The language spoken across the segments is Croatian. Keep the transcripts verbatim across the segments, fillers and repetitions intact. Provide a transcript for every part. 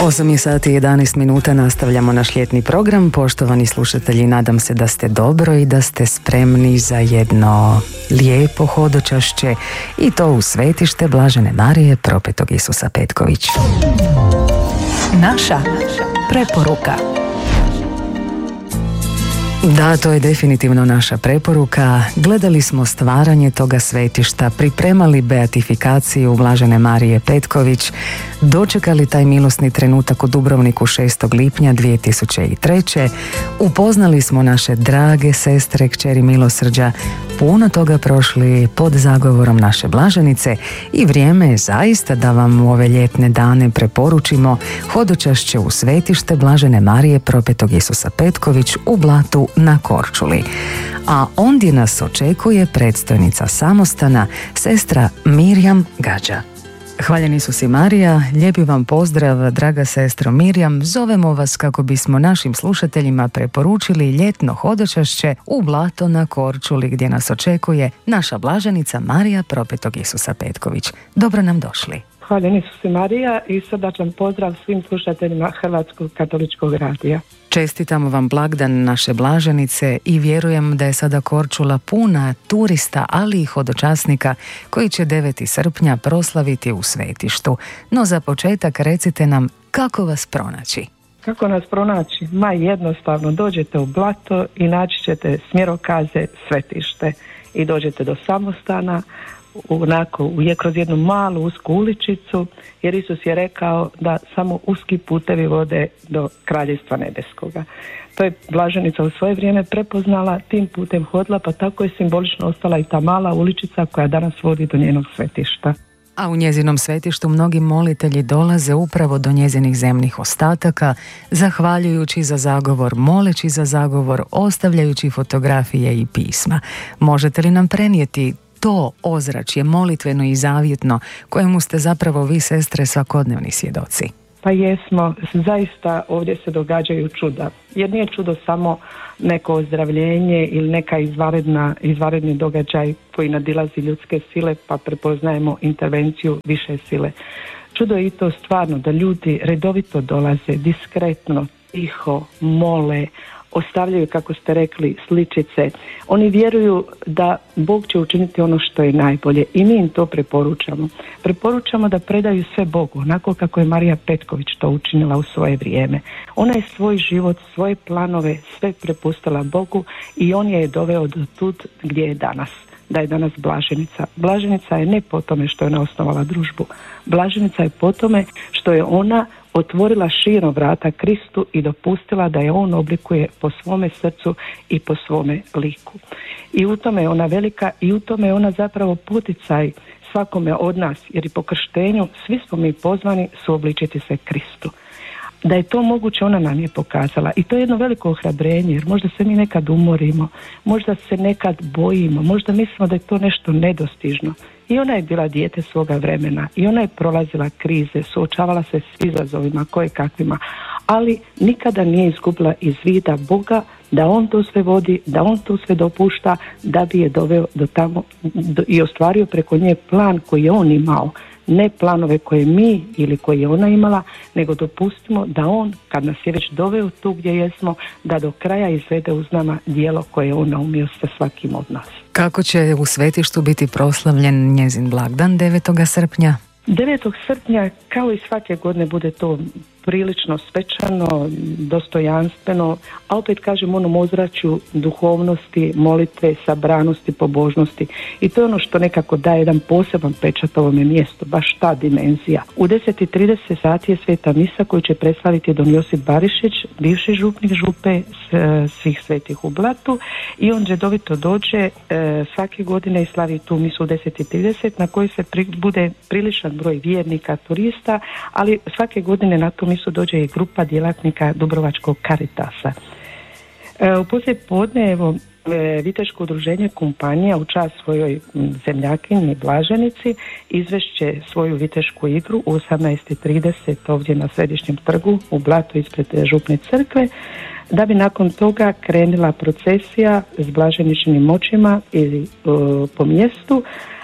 osam je sati i jedanaest minuta, nastavljamo naš ljetni program. Poštovani slušatelji, nadam se da ste dobro i da ste spremni za jedno lijepo hodočašće i to u svetište Blažene Marije Propetog Isusa Petković. Naša preporuka. Da, to je definitivno naša preporuka. Gledali smo stvaranje toga svetišta, pripremali beatifikaciju Blažene Marije Petković, dočekali taj milosni trenutak u Dubrovniku šestog lipnja dvije tisuće treće. Upoznali smo naše drage sestre, kćeri milosrđa, puno toga prošli pod zagovorom naše blaženice i vrijeme je zaista da vam u ove ljetne dane preporučimo hodočašće u svetište Blažene Marije Propetog Isusa Petković u Blatu na Korčuli. A ondje nas očekuje predstojnica samostana, sestra Mirjam Gađa. Hvaljeni su si Marija, lijepi vam pozdrav, draga sestro Mirjam. Zovemo vas kako bismo našim slušateljima preporučili ljetno hodočašće u Blato na Korčuli, gdje nas očekuje naša blaženica Marija Propetog Isusa Petković. Dobro nam došli. Hvaljeni su si Marija i srdačan pozdrav svim slušateljima Hrvatskog katoličkog radija. Čestitamo vam blagdan naše blaženice i vjerujem da je sada Korčula puna turista, ali i hodočasnika koji će devetog srpnja proslaviti u svetištu. No za početak recite nam kako vas pronaći. Kako nas pronaći? Ma jednostavno, dođete u Blato i naći ćete smjerokaze svetište i dođete do samostana, onako je kroz jednu malu usku uličicu, jer Isus je rekao da samo uski putevi vode do kraljevstva nebeskoga. To je blaženica u svoje vrijeme prepoznala, tim putem hodila, pa tako je simbolično ostala i ta mala uličica koja danas vodi do njenog svetišta. A u njezinom svetištu mnogi molitelji dolaze upravo do njezinih zemnih ostataka, zahvaljujući za zagovor, moleći za zagovor, ostavljajući fotografije i pisma. Možete li nam prenijeti to ozračje molitveno i zavjetno kojemu ste zapravo vi, sestre, svakodnevni svjedoci? Pa jesmo, zaista ovdje se događaju čuda. Jer nije čudo samo neko ozdravljenje ili neka izvanredna, izvanredni događaj koji nadilazi ljudske sile, pa prepoznajemo intervenciju više sile. Čudo je i to stvarno da ljudi redovito dolaze, diskretno, tiho, mole, ostavljaju, kako ste rekli, sličice. Oni vjeruju da Bog će učiniti ono što je najbolje i mi im to preporučamo. Preporučamo da predaju sve Bogu, onako kako je Marija Petković to učinila u svoje vrijeme. Ona je svoj život, svoje planove, sve prepustila Bogu i on je je doveo do tud gdje je danas. Da je danas blaženica. Blaženica je ne po tome što je ona osnovala družbu. Blaženica je po tome što je ona otvorila širom vrata Kristu i dopustila da je on oblikuje po svome srcu i po svome liku. I u tome je ona velika i u tome je ona zapravo poticaj svakome od nas, jer i po krštenju svi smo mi pozvani suobličiti se Kristu. Da je to moguće, ona nam je pokazala. I to je jedno veliko ohrabrenje, jer možda se mi nekad umorimo, možda se nekad bojimo, možda mislimo da je to nešto nedostižno. I ona je bila dijete svoga vremena i ona je prolazila krize, suočavala se s izazovima koje kakvima, ali nikada nije izgubila iz vida Boga, da on to sve vodi, da on to sve dopušta, da bi je doveo do tamo do, i ostvario preko nje plan koji je on imao. Ne planove koje mi ili koje je ona imala, nego dopustimo da on, kad nas je već doveo tu gdje jesmo, da do kraja izvede uz nama djelo koje je on naumio sa svakim od nas. Kako će u svetištu biti proslavljen njezin blagdan devetog srpnja? devetog srpnja, kao i svake godine, bude to prilično svečano, dostojanstveno, a opet kažem onom ozračju duhovnosti, molitve, sabranosti, pobožnosti. I to je ono što nekako daje jedan poseban pečat ovome mjestu, baš ta dimenzija. U deset i trideset sati je sveta misa koju će predstaviti don Josip Barišić, bivši župnik župe svih svetih u Blatu, i on redovito dođe e, svake godine i slavi tu misu u deset i trideset na kojoj se pri, bude priličan broj vjernika, turista, ali svake godine na tu misu dođe i grupa djelatnika Dubrovačkog Caritasa. E, u poslije podne, evo, e, Viteško udruženje kompanija u čast svojoj zemljakinji blaženici izvešće svoju vitešku igru u osamnaest i trideset ovdje na Središnjem trgu u Blatu ispred župne crkve, da bi nakon toga krenula procesija s blaženičnim moćima ili, uh, po mjestu,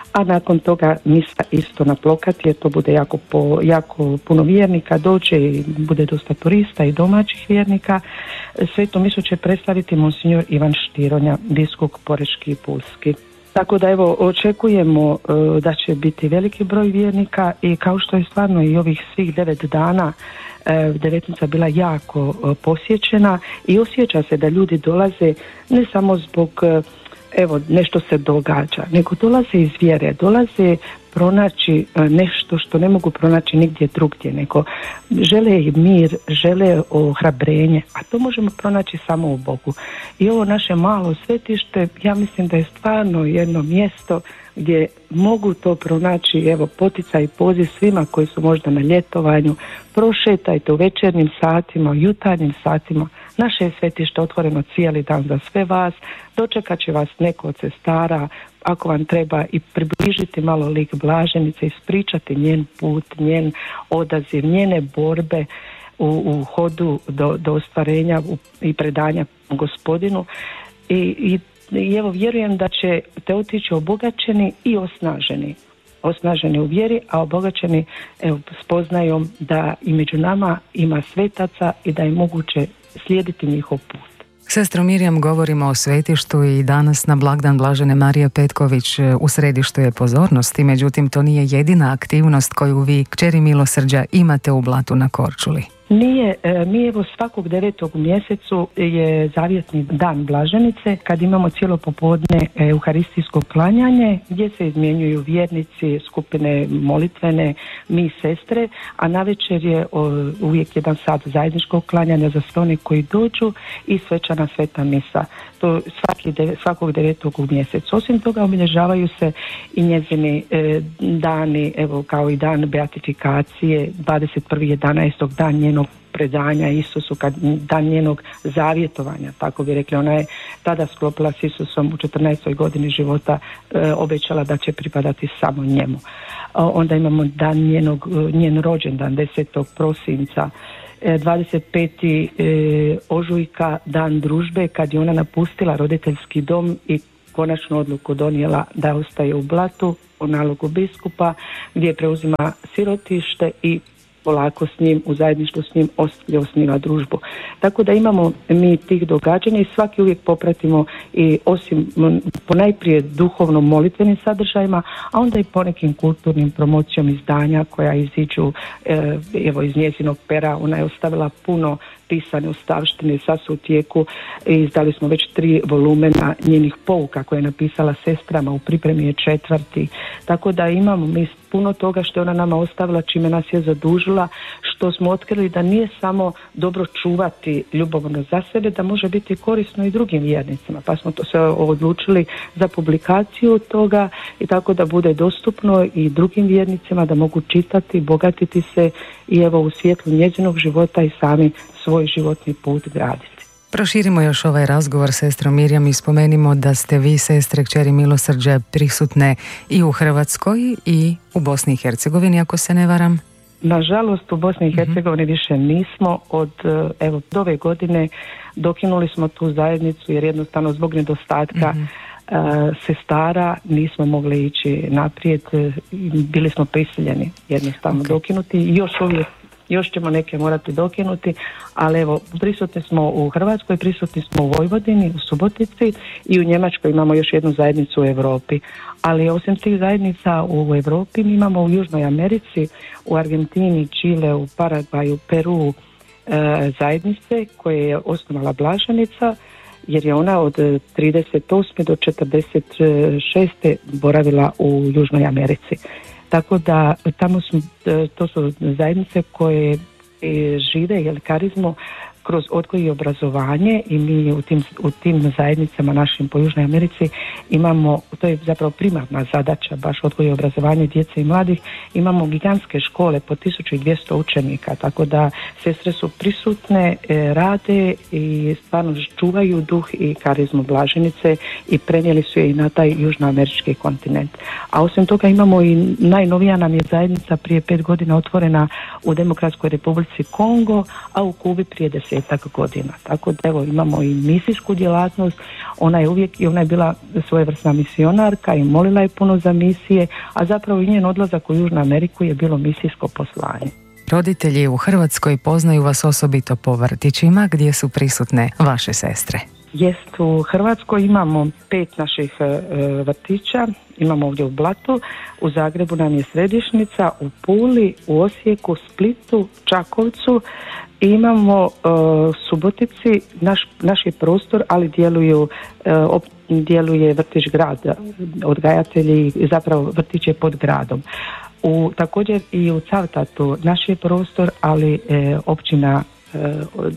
a nakon toga misa isto na Plokati, jer to bude jako, po, jako puno vjernika dođe i bude dosta turista i domaćih vjernika. Svetu misu će predstaviti monsignor Ivan Štironja, biskup Porečki i Pulski. Tako da evo očekujemo uh, da će biti veliki broj vjernika i kao što je stvarno i ovih svih devet dana uh, devetnica bila jako uh, posjećena i osjeća se da ljudi dolaze ne samo zbog uh, evo nešto se događa, nego dolaze iz vjere, dolaze pronaći nešto što ne mogu pronaći nigdje drugdje, nego žele mir, žele ohrabrenje, a to možemo pronaći samo u Bogu. I ovo naše malo svetište, ja mislim da je stvarno jedno mjesto gdje mogu to pronaći, evo poticaj i poziv svima koji su možda na ljetovanju, prošetajte u večernjim satima, u jutarnjim satima. Naše je svetište otvoreno cijeli dan za sve vas, dočekat će vas neko od sestara, ako vam treba i približiti malo lik blaženice, ispričati njen put, njen odaziv, njene borbe u, u hodu do, do ostvarenja i predanja Gospodinu. I, i, i evo vjerujem da će te otići obogaćeni i osnaženi. Osnaženi u vjeri, a obogaćeni evo, spoznajom da i među nama ima svetaca i da je moguće slijediti njihov put. Sestro Mirjam, govorimo o svetištu i danas na blagdan Blažene Marije Petković u središtu je pozornosti, međutim to nije jedina aktivnost koju vi, kćeri milosrđa, imate u Blatu na Korčuli. Nije, mi evo svakog devetog u mjesecu je zavjetni dan Blaženice, kad imamo cijelo popodne euharistijsko klanjanje gdje se izmjenjuju vjernici, skupine molitvene, mi sestre, a navečer je uvijek jedan sat zajedničkog klanjanja za sve one koji dođu i svečana sveta misa. To svaki deve, svakog devetog u mjesecu. Osim toga obilježavaju se i njezini e, dani, evo kao i dan beatifikacije, dvadeset prvi jedanaestog dan njenog predanja Isusu, kad, dan njenog zavjetovanja, tako bi rekli. Ona je tada sklopila s Isusom u četrnaestoj godini života, e, obećala da će pripadati samo njemu. E, onda imamo dan njenog, njen rođendan desetog prosinca, dvadeset petog ožujka, dan družbe, kad je ona napustila roditeljski dom i konačnu odluku donijela da ostaje u Blatu po nalogu biskupa, gdje preuzima sirotište i polako s njim, u zajedništvu s njim osniva družbu. Tako da imamo mi tih događanja i svaki uvijek popratimo i osim ponajprije duhovno molitvenim sadržajima, a onda i ponekim kulturnim promocijom izdanja koja iziđu e, evo iz njezinog pera. Ona je ostavila puno pisane ustavštine, sad su u tijeku i izdali smo već tri volumena njenih pouka koje je napisala sestrama, u pripremi je četvrti. Tako da imamo mi puno toga što je ona nama ostavila, čime nas je zadužila, što smo otkrili da nije samo dobro čuvati ljubavno za sebe, da može biti korisno i drugim vjernicima. Pa smo to se odlučili za publikaciju toga i tako da bude dostupno i drugim vjernicima da mogu čitati, bogatiti se i evo u svjetlu njezinog života i sami svoj životni put graditi. Proširimo još ovaj razgovor, sestro Mirjam, i spomenimo da ste vi, sestre kćeri milosrđa, prisutne i u Hrvatskoj i u Bosni i Hercegovini, ako se ne varam. Nažalost, u Bosni i Hercegovini mm-hmm. više nismo. Od evo, od ove godine dokinuli smo tu zajednicu jer jednostavno zbog nedostatka mm-hmm. uh, sestara nismo mogli ići naprijed. Bili smo prisiljeni jednostavno okay. dokinuti i još uvijek Još ćemo neke morati dokinuti, ali evo, prisutni smo u Hrvatskoj, prisutni smo u Vojvodini, u Subotici i u Njemačkoj imamo još jednu zajednicu u Europi. Ali osim tih zajednica u Europi mi imamo u Južnoj Americi, u Argentini, Čile, u Paragvaju, Peru e, zajednice koje je osnovala Blaženica, jer je ona od trideset osme do četrdeset šeste boravila u Južnoj Americi. Tako da tamo su, to su zajednice koje žive jel, karizmu kroz odgoj i obrazovanje i mi u tim, u tim zajednicama našim po Južnoj Americi imamo, to je zapravo primarna zadaća, baš odgoj i obrazovanje djece i mladih, imamo gigantske škole po tisuću dvjesto učenika, tako da sestre su prisutne, rade i stvarno čuvaju duh i karizmu Blaženice i prenijeli su je i na taj južnoamerički kontinent. A osim toga imamo i najnovija nam je zajednica prije pet godina otvorena u Demokratskoj Republici Kongo, a u Kubi prije deset tridesetak godina. Tako da evo imamo i misijsku djelatnost, ona je uvijek i ona je bila svojevrsna misionarka i molila je puno za misije, a zapravo i njen odlazak u Južnu Ameriku je bilo misijsko poslanje. Roditelji u Hrvatskoj poznaju vas osobito po vrtićima gdje su prisutne vaše sestre. Jest, u Hrvatskoj imamo pet naših e, vrtića, imamo ovdje u Blatu, u Zagrebu nam je središnjica, u Puli, u Osijeku, Splitu, Čakovcu, imamo e, Subotici, naš, naš je prostor, ali djeluju, e, op, djeluje vrtić grada, odgajatelji, zapravo vrtić je pod gradom. U, također i u Cavtatu naš je prostor, ali e, općina e,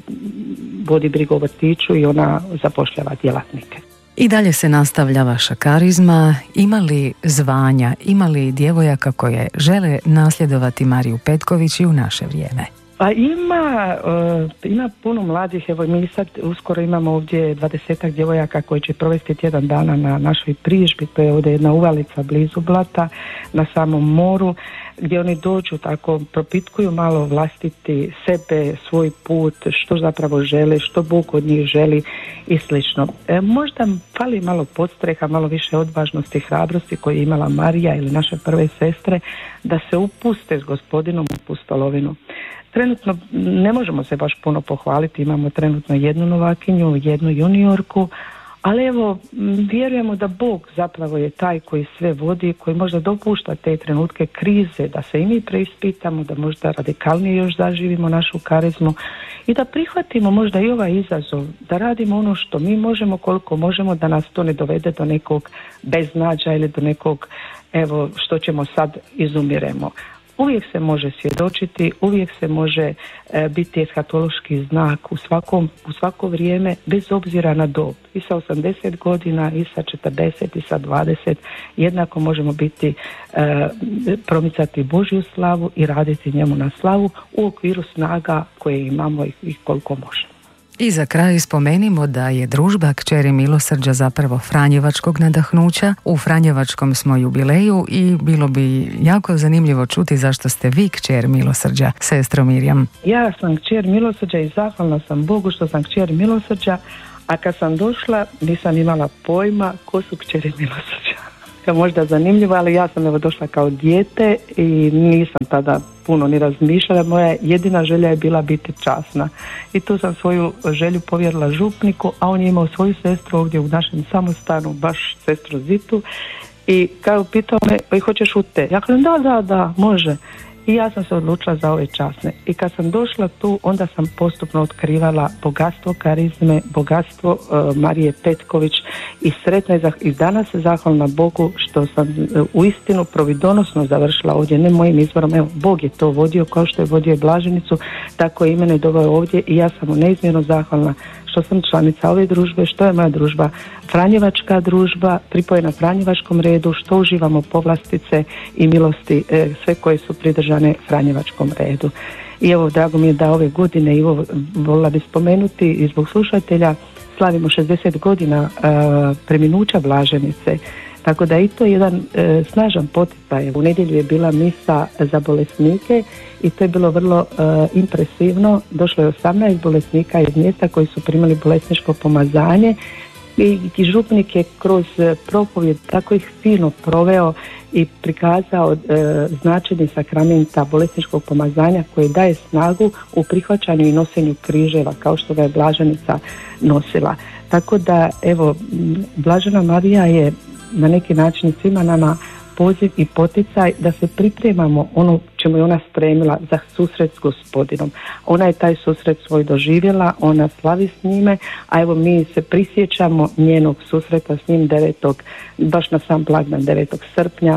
vodi brigu o vrtiću i ona zapošljava djelatnike. I dalje se nastavlja vaša karizma. Ima li zvanja, ima li djevojaka koje žele nasljedovati Mariju Petković i u naše vrijeme? Pa ima, uh, ima puno mladih, evo mi sad uskoro imamo ovdje dvadesetak djevojaka koji će provesti tjedan dana na našoj prižbi, to je ovdje jedna uvalica blizu Blata, na samom moru, gdje oni dođu tako, propitkuju malo vlastiti sebe, svoj put, što zapravo žele, što Bog od njih želi i slično. E, možda fali malo podstreha, malo više odvažnosti, hrabrosti koju je imala Marija ili naše prve sestre, da se upuste s Gospodinom u pustolovinu. Trenutno ne možemo se baš puno pohvaliti, imamo trenutno jednu novakinju, jednu juniorku, ali evo vjerujemo da Bog zapravo je taj koji sve vodi, koji možda dopušta te trenutke krize, da se i mi preispitamo, da možda radikalnije još zaživimo našu karizmu i da prihvatimo možda i ovaj izazov, da radimo ono što mi možemo, koliko možemo, da nas to ne dovede do nekog beznađa ili do nekog, evo što ćemo sad, izumiremo. Uvijek se može svjedočiti, uvijek se može e, biti eshatološki znak u, svakom, u svako vrijeme, bez obzira na dob. I sa osamdeset godina, i sa četrdeset, i sa dvadeset, jednako možemo biti, e, promicati Božju slavu i raditi njemu na slavu u okviru snaga koje imamo i, i koliko možemo. I za kraj spomenimo da je družba Kćeri milosrđa zapravo franjevačkog nadahnuća. U franjevačkom smo jubileju i bilo bi jako zanimljivo čuti zašto ste vi kćer milosrđa, sestro Mirjam. Ja sam kćer milosrđa i zahvalna sam Bogu što sam kćer milosrđa, a kad sam došla nisam imala pojma ko su kćeri milosrđa. Možda zanimljivo, ali ja sam evo došla kao dijete i nisam tada puno ni razmišljala. Moja jedina želja je bila biti časna i tu sam svoju želju povjerila župniku, a on je imao svoju sestru ovdje u našem samostanu, baš sestru Zitu, i kao pitao me, pa i hoćeš u te? Ja kažem da, da, da, može. I ja sam se odlučila za ove časne. I kad sam došla tu, onda sam postupno otkrivala bogatstvo karizme, bogatstvo uh, Marije Petković i sretna je i danas se zahvalna Bogu što sam uh, uistinu providonosno završila ovdje, ne mojim izborom. Evo, Bog je to vodio, kao što je vodio Blaženicu, tako je i mene doveo ovdje i ja sam mu neizmjerno zahvalna što sam članica ove družbe, što je moja družba Franjevačka družba, pripojena Franjevačkom redu, što uživamo povlastice i milosti e, sve koje su pridržane Franjevačkom redu. I evo, drago mi je da ove godine, i ovo volila bi spomenuti i zbog slušatelja, slavimo šezdeset godina e, preminuća Blaženice. Tako da i to je jedan e, snažan poticaj. U nedjelju je bila misa za bolesnike i to je bilo vrlo e, impresivno. Došlo je osamnaest bolesnika iz mjesta koji su primali bolesničko pomazanje i, i župnik je kroz propovjed tako ih fino proveo i prikazao e, značenje sakramenta bolesničkog pomazanja koje daje snagu u prihvaćanju i nosenju križeva kao što ga je Blaženica nosila. Tako da evo, Blažena Marija je na neki način svima nama poziv i poticaj da se pripremamo ono čemu je ona stremila za susret s Gospodinom. Ona je taj susret svoj doživjela, ona slavi s njime, a evo mi se prisjećamo njenog susreta s njim devetog baš na sam blagdan devetog srpnja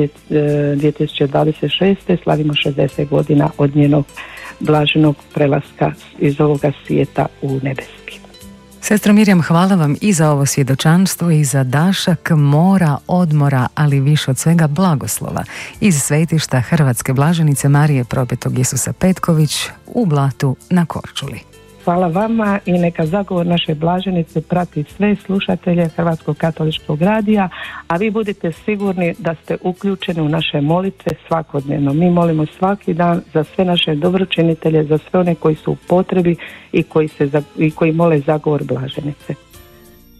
dvije tisuće dvadeset šeste. Slavimo šezdeset godina od njenog blaženog prelaska iz ovoga svijeta u nebeski. Sestro Mirjam, hvala vam i za ovo svjedočanstvo i za dašak mora, odmora, ali više od svega blagoslova iz svetišta Hrvatske blaženice Marije propetog Isusa Petković u Blatu na Korčuli. Hvala vama i neka zagovor naše blaženice prati sve slušatelje Hrvatskog katoličkog radija, a vi budite sigurni da ste uključeni u naše molitve svakodnevno. Mi molimo svaki dan za sve naše dobročinitelje, za sve one koji su u potrebi i koji, se, i koji mole zagovor blaženice.